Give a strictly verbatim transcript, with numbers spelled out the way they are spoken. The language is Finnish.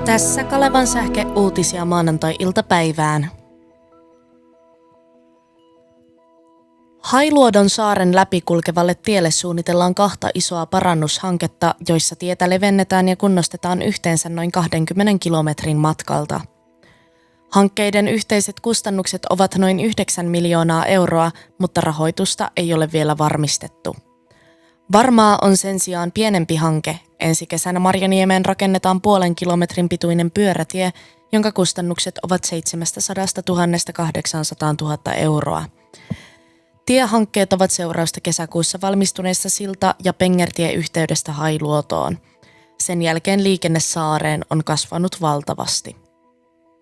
Tässä Kalevan sähke uutisia maanantai-iltapäivään. Hailuodon saaren läpi kulkevalle tielle suunnitellaan kahta isoa parannushanketta, joissa tietä levennetään ja kunnostetaan yhteensä noin kahdenkymmenen kilometrin matkalta. Hankkeiden yhteiset kustannukset ovat noin yhdeksän miljoonaa euroa, mutta rahoitusta ei ole vielä varmistettu. Varmaa on sen sijaan pienempi hanke. Ensi kesänä Marjaniemeen rakennetaan puolen kilometrin pituinen pyörätie, jonka kustannukset ovat seitsemänsataatuhatta kahdeksansataatuhatta euroa. Tiehankkeet ovat seurausta kesäkuussa valmistuneesta silta- ja pengertieyhteydestä Hailuotoon. Sen jälkeen liikenne saareen on kasvanut valtavasti.